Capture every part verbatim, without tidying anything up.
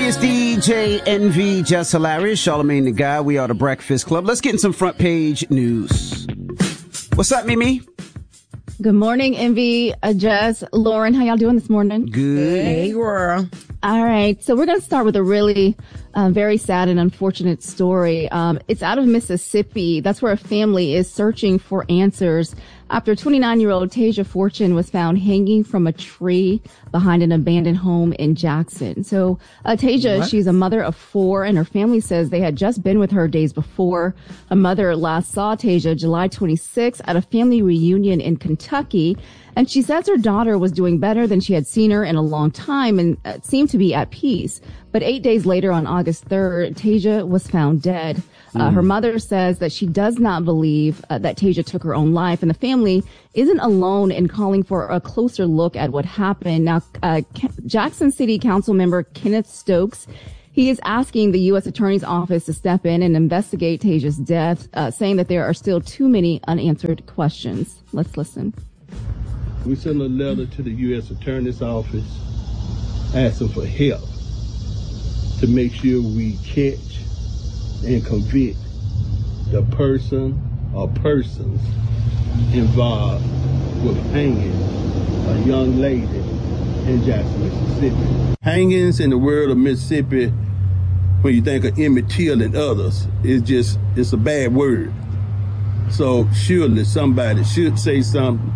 It's D J N V, Just Hilarious, Charlamagne the Guy. We are the Breakfast Club. Let's get in some front page news. What's up, Mimi? Good morning, Envy, uh, Jess, Lauren. How y'all doing this morning? Good. Hey, girl. All right. So we're going to start with a really uh, very sad and unfortunate story. Um, it's out of Mississippi. That's where a family is searching for answers after twenty-nine-year-old Tasia Fortune was found hanging from a tree behind an abandoned home in Jackson. So uh, Tasia, what? She's a mother of four, and her family says they had just been with her days before. Her mother last saw Tasia July twenty-sixth at a family reunion in Kentucky. And she says her daughter was doing better than she had seen her in a long time and uh, seemed to be at peace. But eight days later, on August third, Tasia was found dead. Uh, mm. Her mother says that she does not believe uh, that Tasia took her own life, and the family isn't alone in calling for a closer look at what happened. Now, uh, K- Jackson City Council member Kenneth Stokes, he is asking the U S Attorney's Office to step in and investigate Tasia's death, uh, saying that there are still too many unanswered questions. Let's listen. We sent a letter to the U S Attorney's Office asking for help to make sure we catch and convict the person or persons involved with hanging a young lady in Jackson, Mississippi. Hangings in the world of Mississippi, when you think of Emmett Till and others, is just, it's a bad word. So surely somebody should say something.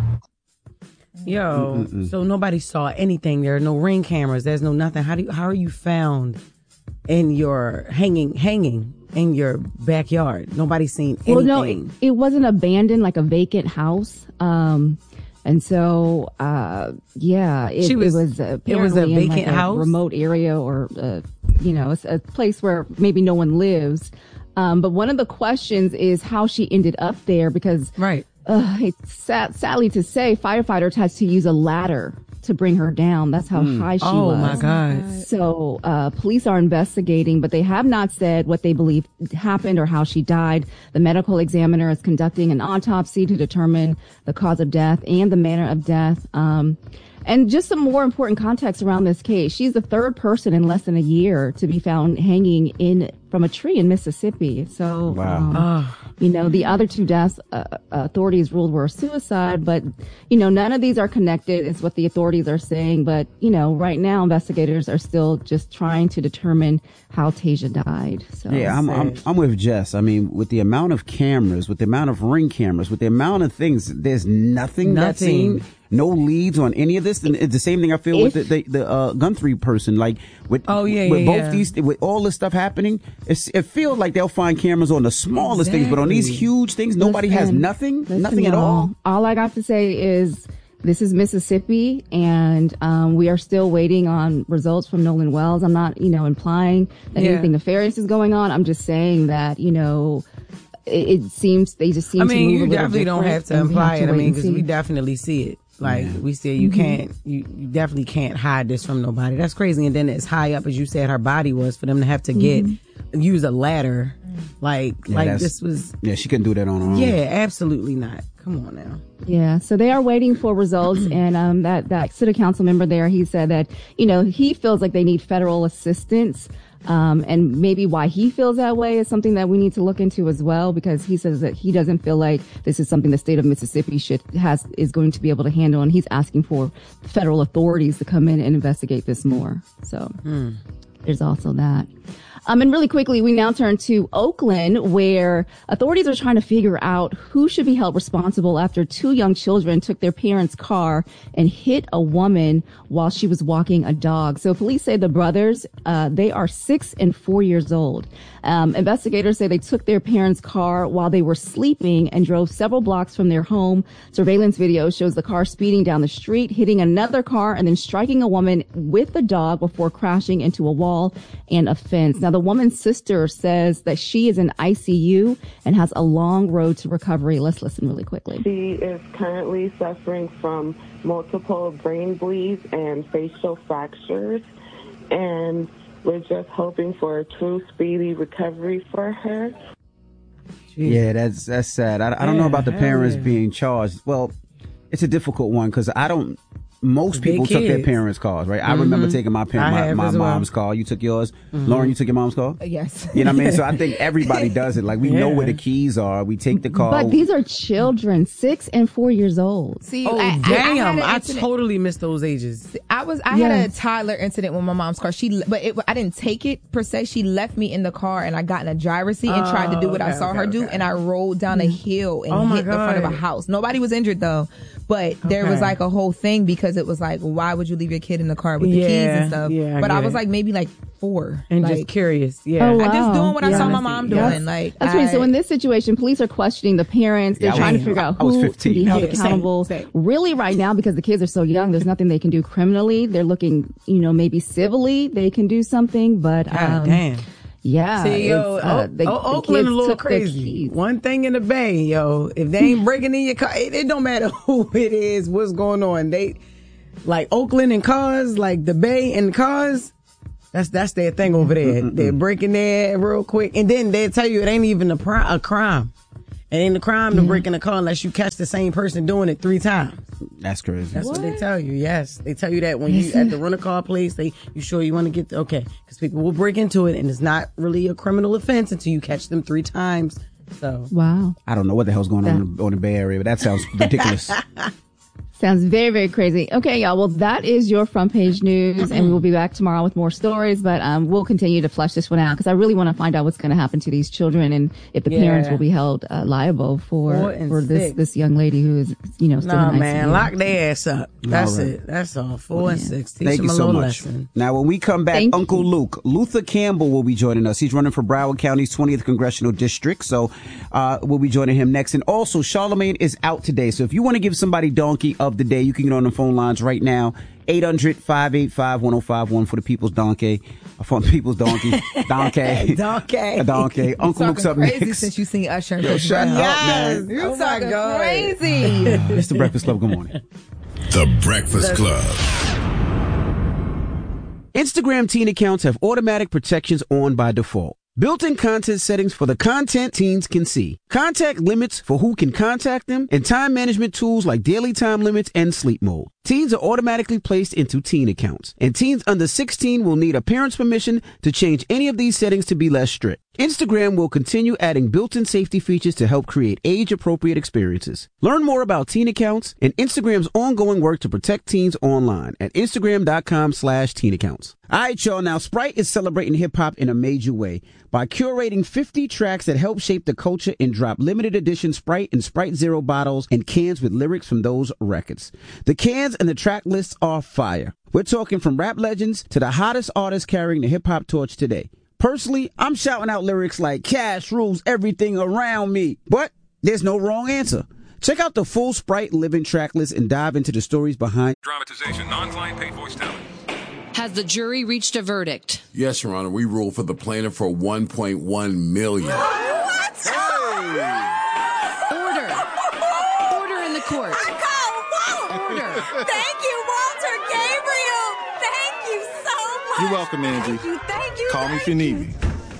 Yo, Mm-mm-mm. So nobody saw anything. There are no ring cameras. There's no nothing. How do you, how are you found in your hanging hanging in your backyard? Nobody's seen anything. Well, no, it, it wasn't abandoned, like a vacant house. Um, and so, uh, yeah, it, she was, it was apparently it was a vacant in like house, a remote area, or uh, you know, a, a place where maybe no one lives. Um, but one of the questions is how she ended up there, because right. Uh, it's sad, sadly to say, firefighters had to use a ladder to bring her down. That's how mm. high she oh, was. Oh my God. So, uh, police are investigating, but they have not said what they believe happened or how she died. The medical examiner is conducting an autopsy to determine the cause of death and the manner of death. Um, And just some more important context around this case. She's the third person in less than a year to be found hanging in from a tree in Mississippi. So, wow. um, oh. you know, the other two deaths, uh, authorities ruled were suicide, but, you know, none of these are connected is what the authorities are saying. But, you know, right now investigators are still just trying to determine how Tasia died. So yeah, I'm, I'm, I'm with Jess. I mean, with the amount of cameras, with the amount of ring cameras, with the amount of things, there's nothing, nothing. that's seen. No leads on any of this. And it's the same thing I feel if, with the, the, the uh, Guthrie person. Like with, oh, yeah, with yeah, both yeah. these, with all this stuff happening, it's, it feels like they'll find cameras on the smallest exactly. things, but on these huge things, nobody listen, has nothing, listen, nothing at all. All I got to say is this is Mississippi, and um, we are still waiting on results from Nolan Wells. I'm not, you know, implying that yeah. anything nefarious is going on. I'm just saying that, you know, it, it seems they just seem I mean, to move you a little definitely don't have to imply have to it. I mean, because see. we definitely see it. Like yeah. we said, you mm-hmm. can't, you, you definitely can't hide this from nobody. That's crazy. And then as high up as you said her body was, for them to have to get, mm-hmm. use a ladder, like, yeah, like this was. Yeah, she couldn't do that on her own. Yeah, absolutely not. Come on now. Yeah, so they are waiting for results, and um, that that city council member there, he said that, you know, he feels like they need federal assistance. Um, and maybe why he feels that way is something that we need to look into as well, because he says that he doesn't feel like this is something the state of Mississippi should has is going to be able to handle, and he's asking for federal authorities to come in and investigate this more. So mm. there's also that. Um, and really quickly, we now turn to Oakland, where authorities are trying to figure out who should be held responsible after two young children took their parents' car and hit a woman while she was walking a dog. So police say the brothers, uh, they are six and four years old. Um, investigators say they took their parents' car while they were sleeping and drove several blocks from their home. Surveillance video shows the car speeding down the street, hitting another car, and then striking a woman with the dog before crashing into a wall and a fence. Now, the woman's sister says that she is in I C U and has a long road to recovery. Let's listen really quickly. She is currently suffering from multiple brain bleeds and facial fractures, and we're just hoping for a true speedy recovery for her. Jeez. Yeah, that's that's sad. I, I don't yeah, know about the parents yeah. being charged. Well, it's a difficult one because I don't. most people took their parents' cars, right? I mm-hmm. remember taking my parent, my, my mom's well. car. You took yours. Mm-hmm. Lauren, you took your mom's car? Yes. You know what I mean? So I think everybody does it. Like, we yeah. know where the keys are. We take the car. But these are children, six and four years old. See, oh, I, damn. I, I, I totally missed those ages. I was, I yes. had a toddler incident with my mom's car. She, but it, I didn't take it per se. She left me in the car and I got in a driver's seat and oh, tried to do what okay, I saw okay, her do. Okay. And I rolled down a hill and oh hit the front of a house. Nobody was injured though. But there okay. was like a whole thing because it was like, why would you leave your kid in the car with the yeah, keys and stuff? Yeah, but I, I was like maybe like four. And like, just curious. Yeah. Oh, wow. I just doing what yeah. I saw my mom doing. Yes. Like That's I, right. So in this situation, police are questioning the parents. They're yeah, trying was, to figure out who can be held yeah, accountable. Same, same. Really right now, because the kids are so young, there's nothing they can do criminally. They're looking, you know, maybe civilly they can do something. But um, God damn. Yeah. See, yo, uh, the, o- Oakland a little crazy. One thing in the Bay, yo, if they ain't breaking in your car, it, it don't matter who it is, what's going on. They, like Oakland and cars, like the Bay and cars, that's that's their thing over there. Mm-mm-mm. They're breaking there real quick. And then they'll tell you it ain't even a, pri- a crime. It ain't a crime to break in a car unless you catch the same person doing it three times. That's crazy. That's what, what they tell you. Yes, they tell you that when you at the rental car place. They you sure you want to get the, okay because people will break into it and it's not really a criminal offense until you catch them three times. So wow, I don't know what the hell's going on on the Bay Area, but that sounds ridiculous. Sounds very, very crazy. Okay, y'all. Well, that is your front page news, and we'll be back tomorrow with more stories. But um, we'll continue to flesh this one out because I really want to find out what's going to happen to these children and if the yeah. parents will be held uh, liable for for this six. this young lady who is, you know, still no in man, lock their ass up. That's right. it. That's all. Four well, and yeah. six. Teach Thank them you a so little much. Lesson. Now, when we come back, Thank Uncle you. Luke, Luther Campbell will be joining us. He's running for Broward County's twentieth Congressional District, so uh, we'll be joining him next. And also, Charlamagne is out today, so if you want to give somebody Donkey of the Day, you can get on the phone lines right now. eight hundred, five eight five, one oh five one for the People's Donkey. For the People's Donkey. Donkey. Donkey. A donkey. Uncle Luke's up crazy next. Since you seen Usher. Yo, shut yes. up, man. You oh talking God. crazy. Uh, it's the Breakfast Club. Good morning. The Breakfast Club. Instagram teen accounts have automatic protections on by default. Built-in content settings for the content teens can see. Contact limits for who can contact them, and time management tools like daily time limits and sleep mode. Teens are automatically placed into teen accounts, and teens under sixteen will need a parent's permission to change any of these settings to be less strict. Instagram will continue adding built-in safety features to help create age-appropriate experiences. Learn more about teen accounts and Instagram's ongoing work to protect teens online at Instagram.com slash teen accounts. All right, y'all. Now, Sprite is celebrating hip-hop in a major way by curating fifty tracks that help shape the culture and drop limited edition Sprite and Sprite Zero bottles and cans with lyrics from those records. The cans and the track lists are fire. We're talking from rap legends to the hottest artists carrying the hip-hop torch today. Personally, I'm shouting out lyrics like cash rules everything around me. But there's no wrong answer. Check out the full Sprite living track list and dive into the stories behind dramatization, non-client paid voice talent. Has the jury reached a verdict? Yes, Your Honor. We ruled for the plaintiff for one point one million dollars. What? Hey! Order. Order in the court. Order. Thank you, Walter Gabriel. Thank you so much. You're welcome, Angie. Thank you. Thank you. Call me if you need me.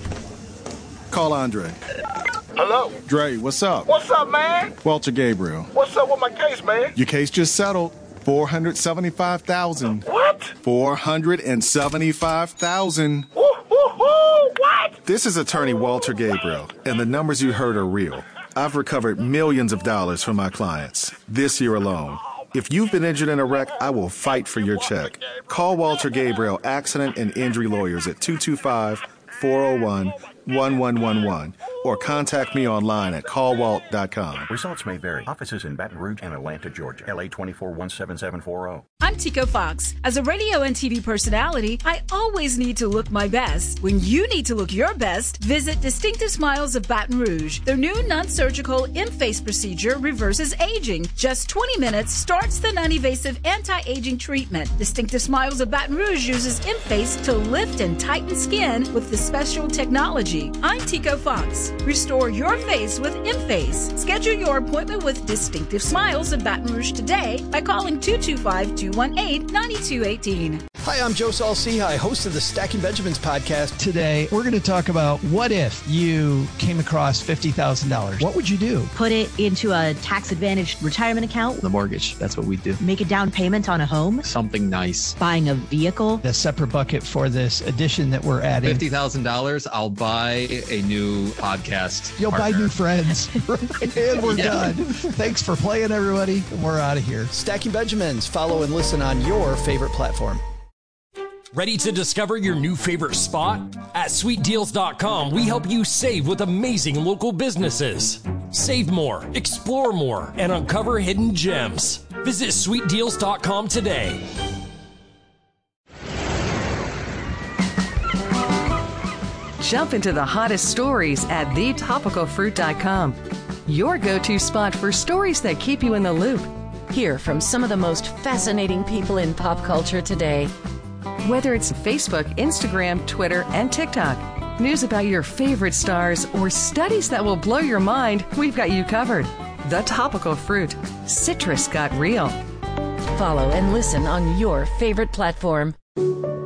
Call Andre. Hello? Dre, what's up? What's up, man? Walter Gabriel. What's up with my case, man? Your case just settled. four hundred seventy-five thousand dollars. What? four hundred seventy-five thousand dollars. Woo, woo, woo, what? This is attorney Walter Gabriel, and the numbers you heard are real. I've recovered millions of dollars from my clients this year alone. If you've been injured in a wreck, I will fight for your check. Call Walter Gabriel Accident and Injury Lawyers at two two five, four oh one, one one one one or contact me online at call walt dot com. Results may vary. Offices in Baton Rouge and Atlanta, Georgia. L A twenty-four one seven seven four zero. I'm Tico Fox. As a radio and T V personality, I always need to look my best. When you need to look your best, visit Distinctive Smiles of Baton Rouge. Their new non-surgical in-face procedure reverses aging. Just twenty minutes starts the non-invasive anti-aging treatment. Distinctive Smiles of Baton Rouge uses in-face to lift and tighten skin with the special technology. I'm Tico Fox. Restore your face with in-face. Schedule your appointment with Distinctive Smiles of Baton Rouge today by calling two two five, two one eight, nine two one eight. Hi, I'm Joe Saul-Sehy, host of the Stacking Benjamins podcast. Today, we're going to talk about what if you came across fifty thousand dollars. What would you do? Put it into a tax-advantaged retirement account. The mortgage, that's what we do. Make a down payment on a home. Something nice. Buying a vehicle. A separate bucket for this addition that we're adding. fifty thousand dollars, I'll buy a new podcast You'll partner. buy new friends. And we're Yeah. done. Thanks for playing, everybody. We're out of here. Stacking Benjamins. Follow and listen on your favorite platform. Ready to discover your new favorite spot? At sweet deals dot com, we help you save with amazing local businesses. Save more, explore more, and uncover hidden gems. Visit sweet deals dot com today. Jump into the hottest stories at the topical fruit dot com. Your go-to spot for stories that keep you in the loop. Hear from some of the most fascinating people in pop culture today. Whether it's Facebook, Instagram, Twitter, and TikTok, news about your favorite stars, or studies that will blow your mind, we've got you covered. The Topical Fruit. Citrus got real. Follow and listen on your favorite platform.